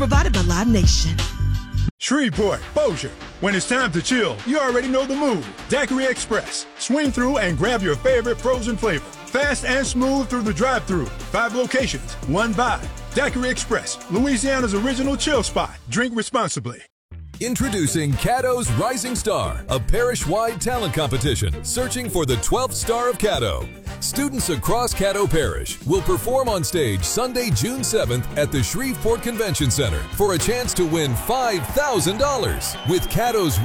provided by Live Nation. Shreveport, Bossier. When it's time to chill, you already know the move. Daiquiri Express. Swing through and grab your favorite frozen flavor. Fast and smooth through the drive-thru. 5 locations, 1 vibe. Daiquiri Express, Louisiana's original chill spot. Drink responsibly. Introducing Caddo's Rising Star, a parish-wide talent competition searching for the 12th star of Caddo. Students across Caddo Parish will perform on stage Sunday, June 7th at the Shreveport Convention Center for a chance to win $5,000 with Caddo's